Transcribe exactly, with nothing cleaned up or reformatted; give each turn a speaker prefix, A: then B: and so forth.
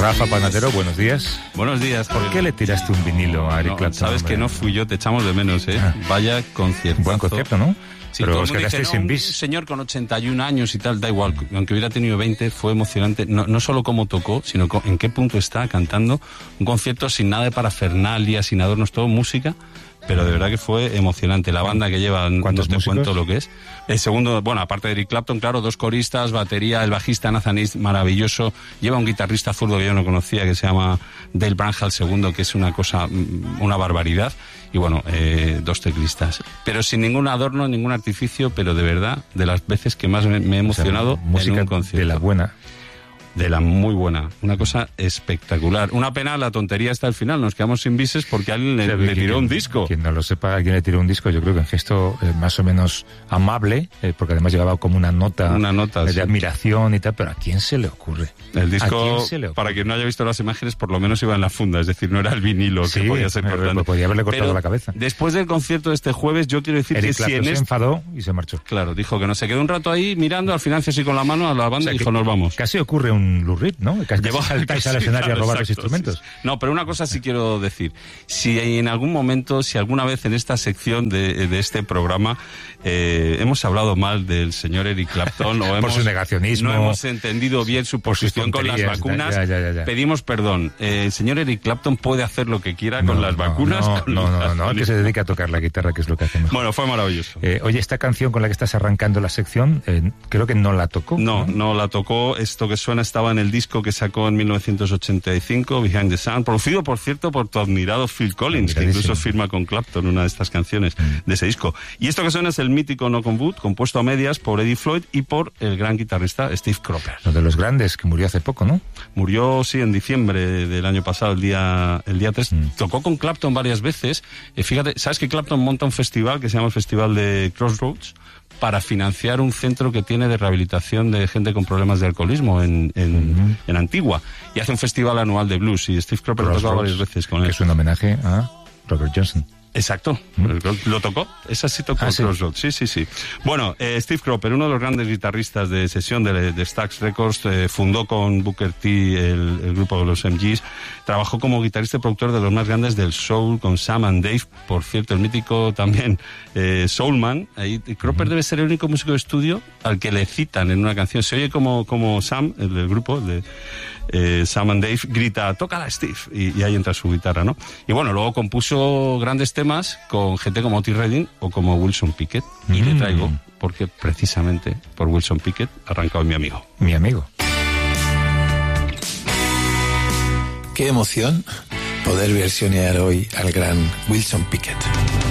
A: Rafa Panadero, buenos días.
B: Buenos días.
A: ¿Por qué le tiraste un vinilo a Eric
B: no,
A: Clapton?
B: Sabes
A: hombre?
B: que no fui yo, te echamos de menos, ¿eh?
A: Ah.
B: Vaya concierto.
A: Buen concierto, ¿no?
B: Sí,
A: pero
B: todo
A: os
B: el mundo
A: quedasteis
B: dice, no,
A: sin
B: un
A: bis.
B: señor con ochenta y un años y tal, da igual, aunque hubiera tenido veinte, fue emocionante, no, no solo cómo tocó, sino co- en qué punto está cantando, un concierto sin nada de parafernalia, sin adornos, todo música, pero de verdad que fue emocionante. La banda que lleva, no
A: ¿Cuántos
B: te
A: músicos?
B: cuento lo que es. El segundo, bueno, aparte de Eric Clapton, claro, dos coristas, batería, el bajista Nathan East, maravilloso, lleva un guitarrista zurdo que yo no conocía, que se llama Dale Branhall segundo, que es una cosa, una barbaridad, y bueno, eh, dos teclistas. Pero sin ningún adorno, ningún artificio, pero de verdad, de las veces que más me, me he emocionado,
A: O sea, música
B: en un concierto.
A: de la buena.
B: De la muy buena, una cosa espectacular. Una pena la tontería hasta el final, nos quedamos sin bises porque alguien le,
A: O sea,
B: le
A: que-
B: tiró
A: que-
B: un disco.
A: Quien no lo sepa, a quien le tiró un disco, yo creo que en gesto eh, más o menos amable, eh, porque además llevaba como una nota,
B: Una nota,
A: eh, de
B: sí.
A: admiración y tal, pero ¿a quién se le ocurre?
B: El
A: ¿A
B: disco,
A: quién se le ocurre?
B: para quien no haya visto las imágenes, por lo menos iba en la funda, es decir, no era el vinilo
A: Sí,
B: que podía ser
A: eh,
B: cortante.
A: podía haberle cortado
B: Pero
A: la cabeza.
B: Después del concierto de este jueves, yo quiero decir
A: Eric
B: que si
A: Clapton
B: en
A: se
B: este...
A: enfadó y se marchó.
B: Claro, dijo que no, se quedó un rato ahí mirando, al final hizo así con la mano a la banda
A: O sea,
B: y
A: que
B: dijo, nos vamos.
A: Casi ocurre un Lou Reed, ¿no? Casi,
B: Llevó-
A: casi saltáis al
B: casi,
A: escenario
B: claro,
A: a robar los
B: exacto,
A: instrumentos.
B: sí, sí. No, pero una cosa sí quiero decir. Si en algún momento, si alguna vez en esta sección de, de este programa eh, hemos hablado mal del señor Eric Clapton o
A: Por
B: hemos,
A: su negacionismo,
B: no hemos entendido bien su
A: por sus
B: posición con las
A: tonterías,
B: vacunas,
A: ya, ya, ya, ya.
B: pedimos perdón. Eh, el señor Eric Clapton puede hacer lo que quiera
A: No,
B: con las
A: no,
B: vacunas.
A: No,
B: con
A: no, no,
B: las-
A: no, que se dedica a tocar la guitarra, que es lo que hace mejor.
B: Bueno, fue maravilloso.
A: Eh, oye, esta canción con la que estás arrancando la sección, eh, creo que no la tocó.
B: No, no la tocó. Esto que suena estaba en el disco que sacó en mil novecientos ochenta y cinco, Behind the Sun, producido, por cierto, por tu admirado Phil Collins, que incluso firma con Clapton una de estas canciones
A: Mm.
B: de ese disco. Y esto que suena es el mítico Knock on Wood, compuesto a medias por Eddie Floyd y por el gran guitarrista Steve Cropper.
A: Uno de los grandes, que murió hace poco, ¿no?
B: Murió, sí, en diciembre del año pasado, el día el día tres.
A: Mm.
B: Tocó con Clapton varias veces. Eh, fíjate, ¿sabes que Clapton monta un festival que se llama el Festival de Crossroads para financiar un centro que tiene de rehabilitación de gente con problemas de alcoholismo en, en,
A: Ujú.
B: en Antigua? Y hace un festival anual de blues y Steve Cropper lo tocó
A: Crossroads,
B: varias veces con
A: que
B: él.
A: es un homenaje a Robert Johnson.
B: Exacto, lo tocó, esa sí tocó
A: Ah, ¿sí?
B: Crossroads, sí, sí, sí. Bueno, eh, Steve Cropper, uno de los grandes guitarristas de sesión de, de Stax Records, eh, fundó con Booker T el, el grupo de los M Gs, trabajó como guitarrista y productor de los más grandes del soul con Sam and Dave, por cierto, el mítico también eh, Soulman. Ahí, Cropper debe ser el único músico de estudio al que le citan en una canción, se oye como, como Sam, el del grupo, el de eh, Sam and Dave, grita, tócala Steve, y, y ahí entra su guitarra, ¿no? Y bueno, luego compuso grandes temas con gente como Otis Redding o como Wilson Pickett, y
A: Mm.
B: le traigo, porque precisamente por Wilson Pickett ha arrancado mi amigo.
A: Mi amigo.
C: Qué emoción poder versionear hoy al gran Wilson Pickett.